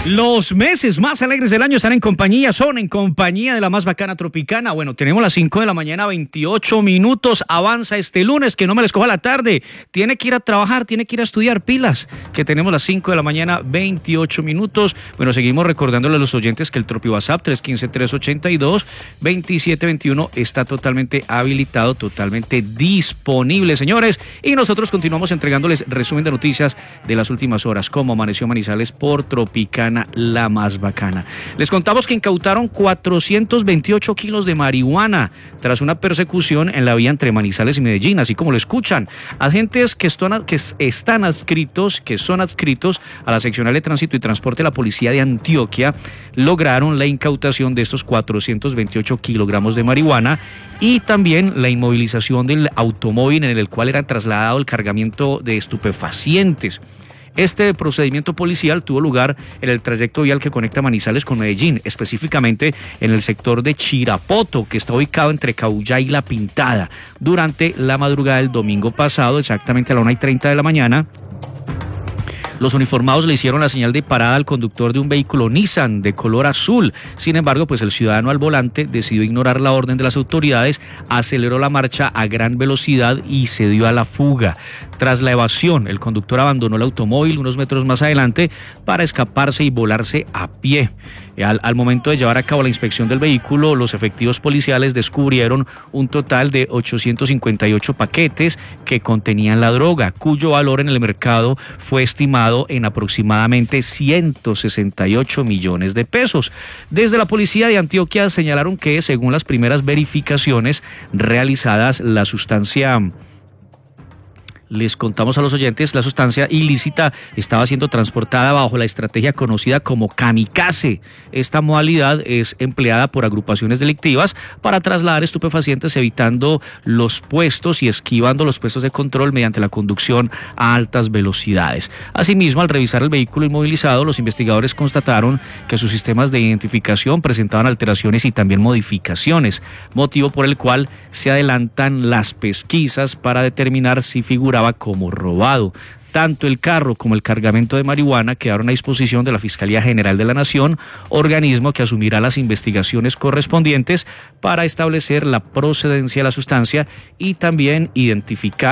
Los meses más alegres del año son en compañía de la más bacana Tropicana. Bueno, tenemos las 5 de la mañana, 28 minutos. Avanza este lunes, que no me les coja la tarde. Tiene que ir a trabajar, tiene que ir a estudiar, pilas. Que tenemos las 5 de la mañana, 28 minutos. Bueno, seguimos recordándole a los oyentes que el Tropi WhatsApp 315-382-2721 está totalmente habilitado, totalmente disponible, señores. Y nosotros continuamos entregándoles resumen de noticias de las últimas horas, como amaneció Manizales por Tropicana, la más bacana. Les contamos que incautaron 428 kilos de marihuana tras una persecución en la vía entre Manizales y Medellín, así como lo escuchan. Agentes que son adscritos a la seccional de tránsito y transporte de la policía de Antioquia lograron la incautación de estos 428 kilogramos de marihuana y también la inmovilización del automóvil en el cual era trasladado el cargamento de estupefacientes. Este procedimiento policial tuvo lugar en el trayecto vial que conecta Manizales con Medellín, específicamente en el sector de Chirapoto, que está ubicado entre Caullá y La Pintada, durante la madrugada del domingo pasado, exactamente a la 1:30 de la mañana. Los uniformados le hicieron la señal de parada al conductor de un vehículo Nissan de color azul. Sin embargo, pues el ciudadano al volante decidió ignorar la orden de las autoridades, aceleró la marcha a gran velocidad y se dio a la fuga. Tras la evasión, el conductor abandonó el automóvil unos metros más adelante para escaparse y volarse a pie. Al momento de llevar a cabo la inspección del vehículo, los efectivos policiales descubrieron un total de 858 paquetes que contenían la droga, cuyo valor en el mercado fue estimado en aproximadamente 168 millones de pesos. Desde la policía de Antioquia señalaron que, según las primeras verificaciones realizadas, la sustancia... Les contamos a los oyentes, la sustancia ilícita estaba siendo transportada bajo la estrategia conocida como kamikaze. Esta modalidad es empleada por agrupaciones delictivas para trasladar estupefacientes evitando los puestos y esquivando los puestos de control mediante la conducción a altas velocidades. Asimismo, al revisar el vehículo inmovilizado, los investigadores constataron que sus sistemas de identificación presentaban alteraciones y también modificaciones, motivo por el cual se adelantan las pesquisas para determinar si figuraba como robado. Tanto el carro como el cargamento de marihuana quedaron a disposición de la Fiscalía General de la Nación, organismo que asumirá las investigaciones correspondientes para establecer la procedencia de la sustancia y también identificar